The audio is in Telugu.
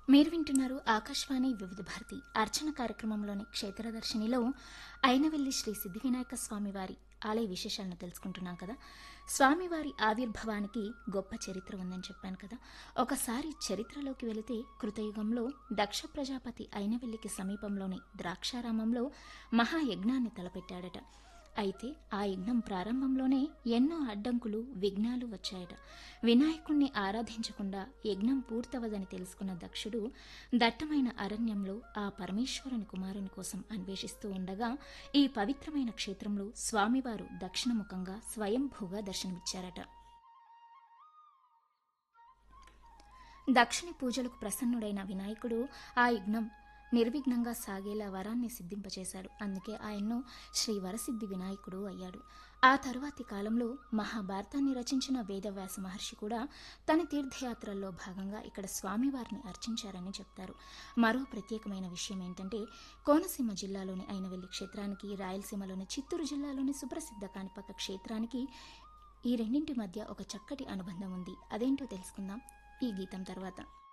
మీరు వింటున్నారు ఆకాశవాణి వివిధ భారతి అర్చన కార్యక్రమంలోని క్షేత్రదర్శినిలో అయినవెల్లి శ్రీ సిద్ధి వినాయక స్వామివారి ఆలయ విశేషాలను తెలుసుకుంటున్నాం కదా. స్వామివారి ఆవిర్భావానికి గొప్ప చరిత్ర ఉందని చెప్పాను కదా. ఒకసారి చరిత్రలోకి వెళితే కృతయుగంలో దక్ష ప్రజాపతి అయినవెల్లికి సమీపంలోని ద్రాక్షారామంలో మహాయజ్ఞాన్ని తలపెట్టాడట. అయితే ఆ యజ్ఞం ప్రారంభంలోనే ఎన్నో అడ్డంకులు విఘ్నాలు వచ్చాయట. వినాయకుణ్ణి ఆరాధించకుండా యజ్ఞం పూర్తవదని తెలుసుకున్న దక్షుడు దట్టమైన అరణ్యంలో ఆ పరమేశ్వరుని కుమారుని కోసం అన్వేషిస్తూ ఉండగా ఈ పవిత్రమైన క్షేత్రంలో స్వామివారు దక్షిణముఖంగా స్వయంభూగా దర్శనమిచ్చారట. దక్షిణ పూజలకు ప్రసన్నుడైన వినాయకుడు ఆ యజ్ఞం నిర్విఘ్నంగా సాగేలా వరాన్ని సిద్ధింపచేశాడు. అందుకే ఆయన్ను శ్రీ వరసిద్ధి వినాయకుడు అయ్యాడు. ఆ తరువాతి కాలంలో మహాభారతాన్ని రచించిన వేదవ్యాస మహర్షి కూడా తన తీర్థయాత్రల్లో భాగంగా ఇక్కడ స్వామివారిని అర్చించారని చెప్తారు. మరో ప్రత్యేకమైన విషయం ఏంటంటే కోనసీమ జిల్లాలోని అయినవెల్లి క్షేత్రానికి, రాయలసీమలోని చిత్తూరు జిల్లాలోని సుప్రసిద్ధ కాణిపాక క్షేత్రానికి ఈ రెండింటి మధ్య ఒక చక్కటి అనుబంధం ఉంది. అదేంటో తెలుసుకుందాం ఈ గీతం తర్వాత.